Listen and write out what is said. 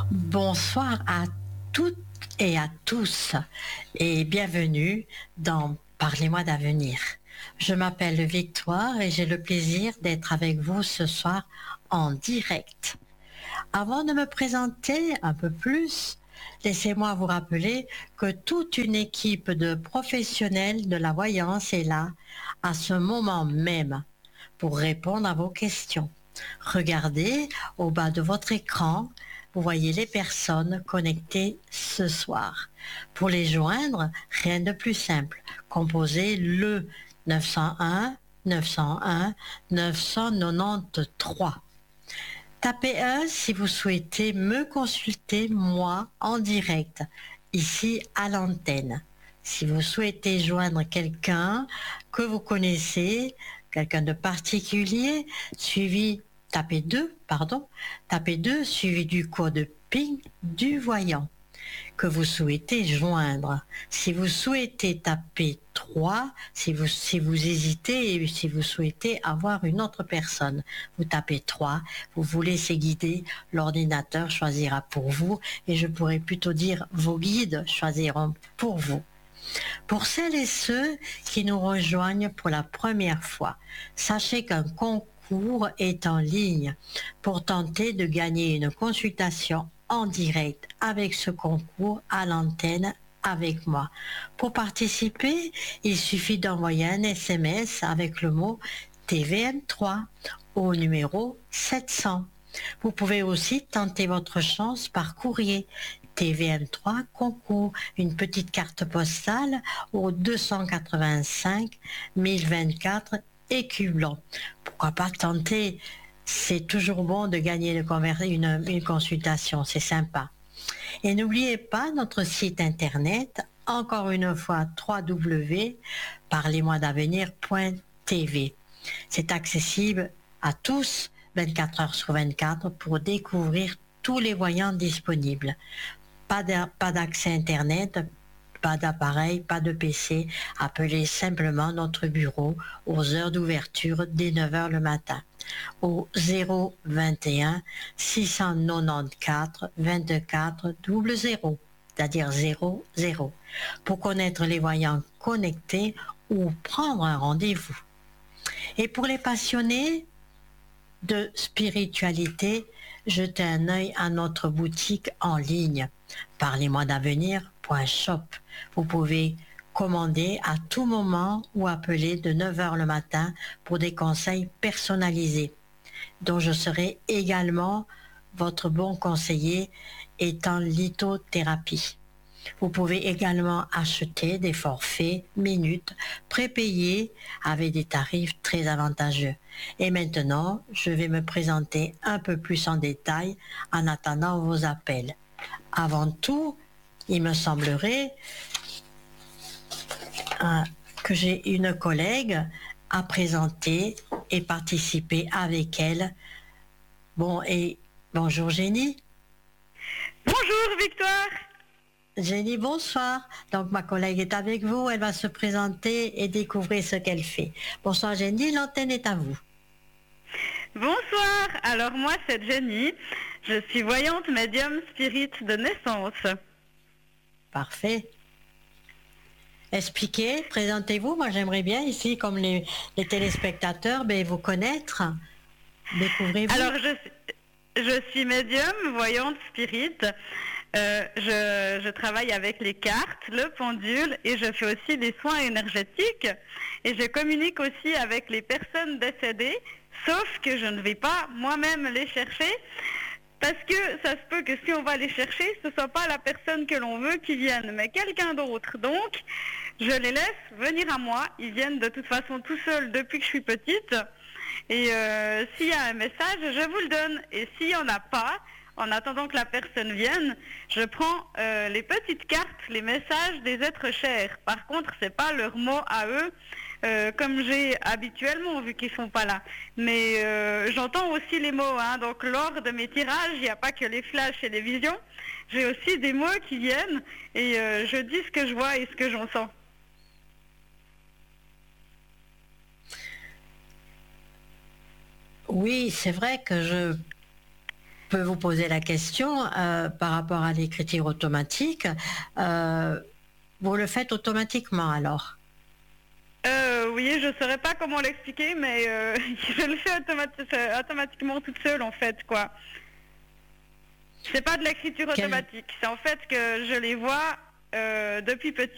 Bonsoir à toutes et à tous et bienvenue dans Parlez-moi d'avenir. Je m'appelle Victoire et j'ai le plaisir d'être avec vous ce soir en direct. Avant de me présenter un peu plus, laissez-moi vous rappeler que toute une équipe de professionnels de la voyance est là à ce moment même pour répondre à vos questions. Regardez au bas de votre écran, vous voyez les personnes connectées ce soir. Pour les joindre, rien de plus simple. Composez le 901 901 993. Tapez 1 si vous souhaitez me consulter, moi, en direct, ici à l'antenne. Si vous souhaitez joindre quelqu'un que vous connaissez, quelqu'un de particulier, tapez 2 suivi du code PIN du voyant que vous souhaitez joindre. Si vous souhaitez taper 3, si vous hésitez et si vous souhaitez avoir une autre personne, vous tapez 3, vous laissez guider, l'ordinateur choisira pour vous et je pourrais plutôt dire vos guides choisiront pour vous. Pour celles et ceux qui nous rejoignent pour la première fois, sachez qu'un concours est en ligne pour tenter de gagner une consultation en direct avec ce concours à l'antenne avec moi. Pour participer, il suffit d'envoyer un SMS avec le mot TVM3 au numéro 700. Vous pouvez aussi tenter votre chance par courrier. TVM3 concours, une petite carte postale au 285 1024 écus blancs. Pourquoi pas tenter? C'est toujours bon de gagner une consultation, c'est sympa. Et n'oubliez pas notre site internet, encore une fois www.parlez-moi-d'avenir.tv. C'est accessible à tous 24 heures sur 24 pour découvrir tous les voyants disponibles. Pas d'accès Internet, pas d'appareil, pas de PC. Appelez simplement notre bureau aux heures d'ouverture dès 9 heures le matin au 021 694 24 00, c'est-à-dire 00, pour connaître les voyants connectés ou prendre un rendez-vous. Et pour les passionnés de spiritualité, jetez un œil à notre boutique en ligne, parlez-moi-d'avenir.shop. Vous pouvez commander à tout moment ou appeler de 9 heures le matin pour des conseils personnalisés, dont je serai également votre bon conseiller étant lithothérapie. Vous pouvez également acheter des forfaits minutes prépayés avec des tarifs très avantageux. Et maintenant, je vais me présenter un peu plus en détail en attendant vos appels. Avant tout, il me semblerait que j'ai une collègue à présenter et participer avec elle. Bonjour Jenny. Bonjour Victoire. Jenny, bonsoir. Donc ma collègue est avec vous, elle va se présenter et découvrir ce qu'elle fait. Bonsoir Jenny, l'antenne est à vous. Bonsoir, alors moi c'est Jenny, je suis voyante médium spirit de naissance. Parfait. Expliquez, présentez-vous, moi j'aimerais bien ici, comme les téléspectateurs, vous connaître, découvrez-vous. Alors je suis médium, voyante spirit. Je travaille avec les cartes, le pendule et je fais aussi des soins énergétiques et je communique aussi avec les personnes décédées, sauf que je ne vais pas moi-même les chercher parce que ça se peut que si on va les chercher, ce ne soit pas la personne que l'on veut qui vienne, mais quelqu'un d'autre. Donc, je les laisse venir à moi. Ils viennent de toute façon tout seuls depuis que je suis petite. Et s'il y a un message, je vous le donne. Et s'il n'y en a pas, en attendant que la personne vienne, je prends les petites cartes, les messages des êtres chers. Par contre, c'est pas leur mot à eux, comme j'ai habituellement, vu qu'ils sont pas là. Mais j'entends aussi les mots, hein. Donc lors de mes tirages, il n'y a pas que les flashs et les visions. J'ai aussi des mots qui viennent et je dis ce que je vois et ce que j'en sens. Oui, c'est vrai que peux vous poser la question par rapport à l'écriture automatique. Vous le faites automatiquement alors? Oui, je saurais pas comment l'expliquer, mais je le fais automatiquement toute seule en fait, quoi. C'est pas de l'écriture Quel- automatique, c'est en fait que je les vois depuis petit.